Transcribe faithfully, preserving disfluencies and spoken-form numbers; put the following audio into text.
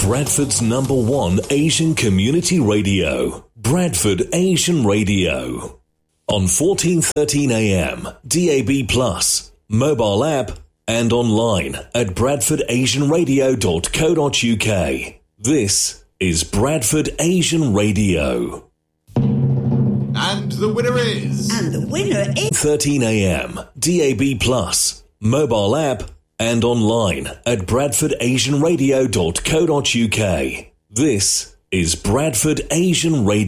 Bradford's number one Asian community radio, Bradford Asian Radio. On fourteen thirteen A M, D A B plus, mobile app, and online at bradford asian radio dot co dot uk. This is Bradford Asian Radio. And the winner is... And the winner is... thirteen A M, D A B plus, mobile app, and online at bradford asian radio dot co dot uk. This is Bradford Asian Radio.